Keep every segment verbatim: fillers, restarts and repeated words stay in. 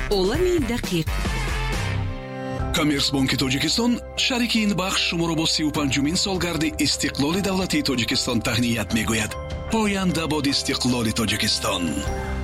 عالم دقیق. کامرس بانک تاجیکستان شریک این بخش شما با سی و پنجمین سالگرد استقلال دولتی تاجیکستان تهنیت میگوید. پاینده باد استقلال تاجیکستان.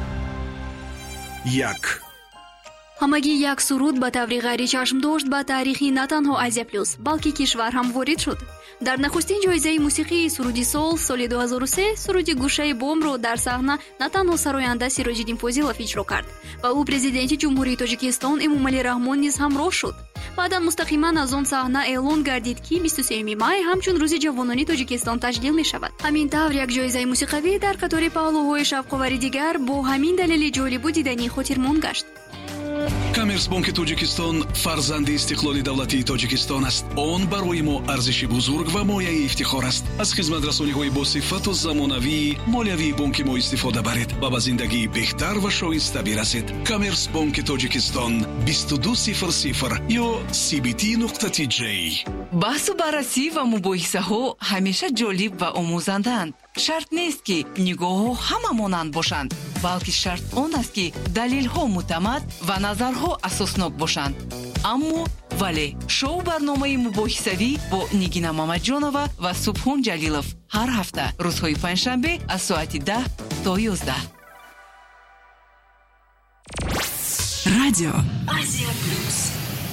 یک ҳамагӣ як суруд ба таври ғайри чашмдошт ба таърихи на танҳо Азия плюс, балки кишвар ҳам ворид шуд. дар нахустин ҷоизаи мусиқии суруди сол соли ду ҳазору се суруди гӯшаи бомро дар саҳна на танҳо сароянда Сироҷиддин Фозилов иҷро кард ва ӯ президенти ҷумҳурии Тоҷикистон Эмомалӣ Раҳмон низ ҳамроҳ шуд. баъдан мустақиман аз он саҳна эълон гардид ки бисту сеюми май ҳамчун рӯзи ҷавонони Тоҷикистон таҷлил мешавад. ҳамин тавр як ҷоизаи мусиқавӣ дар қатори паҳлӯҳои шавқовари дигар бо ҳамин далели ҷолибу диданӣ хотирмон гашт. کامرس بانک تاجیکستان فرزند استقلال دولتی تاجیکستان است. آن برای ما ارزش بزرگ و مایه افتخار است. از خدمت رسانی های با صفت و زمانوی مالیوی بانک ما استفاده برید و به زندگی بهتر و شایسته برسید. کامرس بانک تاجیکستان بیست و دو صفر صفر یا سی بی تی نقطه تی جی. بحث و بررسی و مباحثه ها همیشه جالب و آموزندند. شرط نیست که نگاه ها همه مانند باشند، بلکه شرط آن است که دلیل ها معتمد و نظرها اساسناک باشند. اما ولی شو برنامه مباحثوی با نگینا مامدجانова و سبحان جلیلов هر هفته روزهای پنجشنبه از ساعت ده تا یازده. رادیو آسیا پلوس.